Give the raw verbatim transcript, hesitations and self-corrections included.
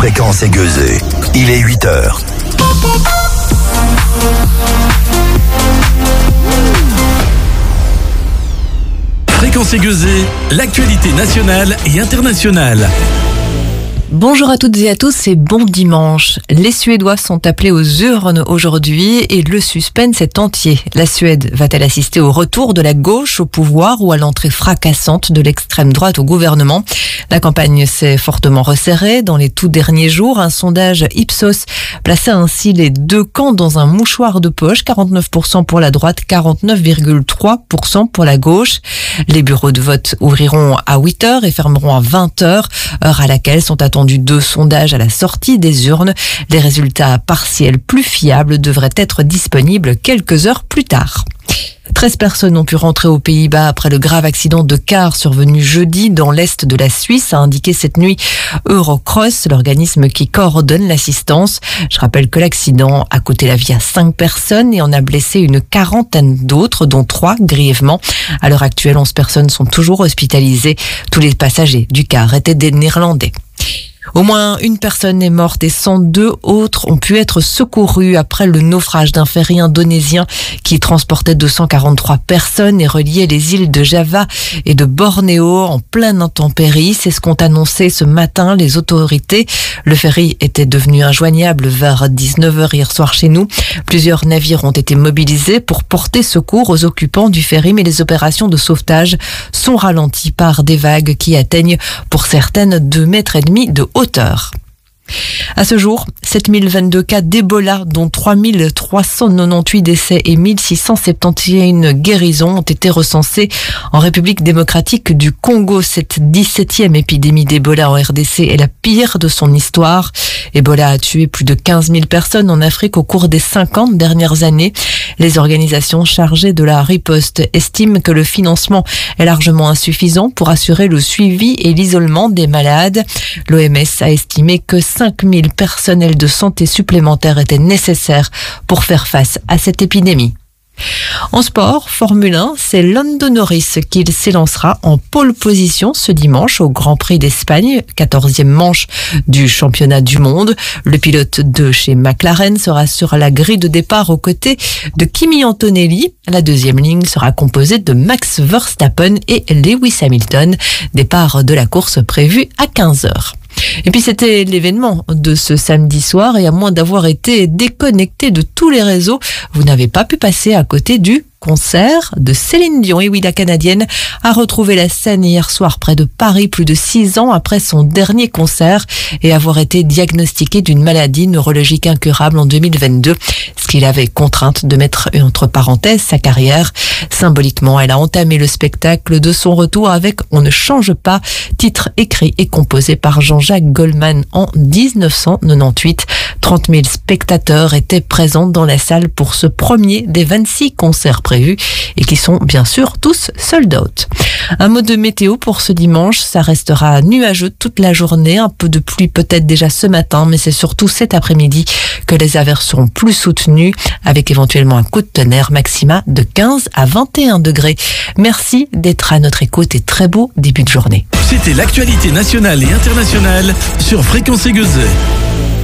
Fréquence Aiguezée. Il est huit heures. Fréquence Aiguezée, l'actualité nationale et internationale. Bonjour à toutes et à tous et bon dimanche. Les Suédois sont appelés aux urnes aujourd'hui et le suspense est entier. La Suède va-t-elle assister au retour de la gauche au pouvoir ou à l'entrée fracassante de l'extrême droite au gouvernement? La campagne s'est fortement resserrée dans les tout derniers jours. Un sondage Ipsos plaçait ainsi les deux camps dans un mouchoir de poche. quarante-neuf pour cent pour la droite, quarante-neuf virgule trois pour cent pour la gauche. Les bureaux de vote ouvriront à huit heures et fermeront à vingt heures, heure à laquelle sont attendus deux sondages à la sortie des urnes. Les résultats partiels plus fiables devraient être disponibles quelques heures plus tard. treize personnes ont pu rentrer aux Pays-Bas après le grave accident de car survenu jeudi dans l'est de la Suisse, a indiqué cette nuit Eurocross, l'organisme qui coordonne l'assistance. Je rappelle que l'accident a coûté la vie à cinq personnes et en a blessé une quarantaine d'autres, dont trois grièvement. À l'heure actuelle, onze personnes sont toujours hospitalisées. Tous les passagers du car étaient des Néerlandais. Au moins une personne est morte et cent deux autres ont pu être secourus après le naufrage d'un ferry indonésien qui transportait deux cent quarante-trois personnes et reliait les îles de Java et de Bornéo en pleine intempérie. C'est ce qu'ont annoncé ce matin les autorités. Le ferry était devenu injoignable vers dix-neuf heures hier soir chez nous. Plusieurs navires ont été mobilisés pour porter secours aux occupants du ferry, mais les opérations de sauvetage sont ralenties par des vagues qui atteignent pour certaines deux mètres et demi de hauteur. À ce jour, sept mille vingt-deux cas d'Ebola, dont trois mille trois cent quatre-vingt-dix-huit décès et mille six cent soixante et un guérisons ont été recensés en République démocratique du Congo. Cette dix-septième épidémie d'Ebola en R D C est la pire de son histoire. Ebola a tué plus de quinze mille personnes en Afrique au cours des cinquante dernières années. Les organisations chargées de la riposte estiment que le financement est largement insuffisant pour assurer le suivi et l'isolement des malades. L'O M S a estimé que cinq mille personnels de santé supplémentaires étaient nécessaires pour faire face à cette épidémie. En sport, Formule un, c'est Lando Norris qui s'élancera en pole position ce dimanche au Grand Prix d'Espagne, quatorzième manche du championnat du monde. Le pilote de chez McLaren sera sur la grille de départ aux côtés de Kimi Antonelli. La deuxième ligne sera composée de Max Verstappen et Lewis Hamilton. Départ de la course prévu à quinze heures. Et puis c'était l'événement de ce samedi soir et à moins d'avoir été déconnecté de tous les réseaux, vous n'avez pas pu passer à côté du concert de Céline Dion. Et oui, la Canadienne a retrouvé la scène hier soir près de Paris, plus de six ans après son dernier concert et avoir été diagnostiquée d'une maladie neurologique incurable en deux mille vingt-deux, ce qui l'avait contrainte de mettre entre parenthèses sa carrière. Symboliquement, elle a entamé le spectacle de son retour avec « On ne change pas », titre écrit et composé par Jean-Jacques Goldman en dix-neuf cent quatre-vingt-dix-huit. trente mille spectateurs étaient présents dans la salle pour ce premier des vingt-six concerts prévus et qui sont bien sûr tous sold out. Un mot de météo pour ce dimanche, ça restera nuageux toute la journée, un peu de pluie peut-être déjà ce matin, mais c'est surtout cet après-midi que les averses seront plus soutenues avec éventuellement un coup de tonnerre, maxima de quinze à vingt et un degrés. Merci d'être à notre écoute et très beau début de journée. C'était l'actualité nationale et internationale sur Fréquence Aiguezée.